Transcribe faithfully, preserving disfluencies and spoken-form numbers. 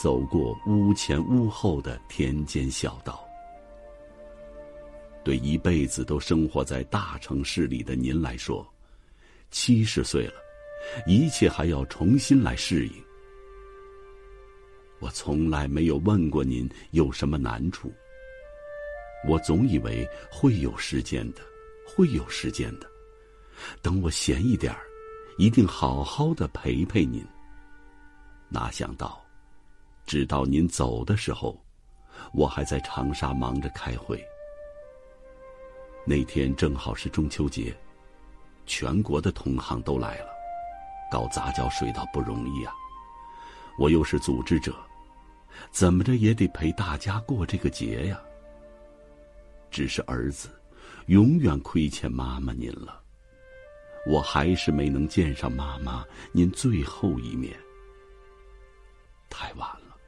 走过屋前屋后的田间小道。对一辈子都生活在大城市里的您来说，七十岁了，一切还要重新来适应。我从来没有问过您有什么难处，我总以为会有时间的，会有时间的。等我闲一点儿，一定好好的陪陪您。哪想到，直到您走的时候，我还在长沙忙着开会。那天正好是中秋节，全国的同行都来了，搞杂交水稻不容易啊。我又是组织者，怎么着也得陪大家过这个节呀。只是儿子，永远亏欠妈妈您了，我还是没能见上妈妈您最后一面。太晚了。